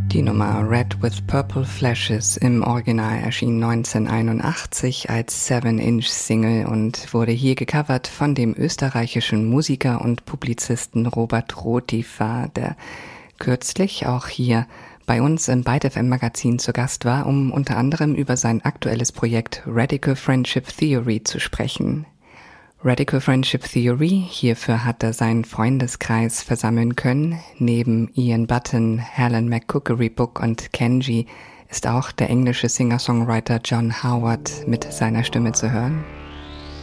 Die Nummer Red with Purple Flashes im Original erschien 1981 als 7-Inch-Single und wurde hier gecovert von dem österreichischen Musiker und Publizisten Robert Rotifer, der kürzlich auch hier bei uns im Byte FM Magazin zu Gast war, um unter anderem über sein aktuelles Projekt Radical Friendship Theory zu sprechen. Radical Friendship Theory, hierfür hat er seinen Freundeskreis versammeln können. Neben Ian Button, Helen McCookery-Book und Kenji ist auch der englische Singer-Songwriter John Howard mit seiner Stimme zu hören.